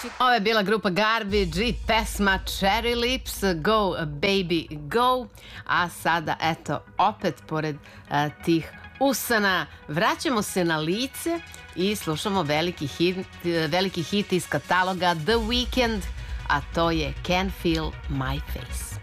Ovo je bila grupa Garbage i pesma Cherry Lips, Go Baby Go. A sada, eto, opet pored tih usana, vraćamo se na lice i slušamo veliki hit iz kataloga The Weeknd, a to je Can Feel My Face.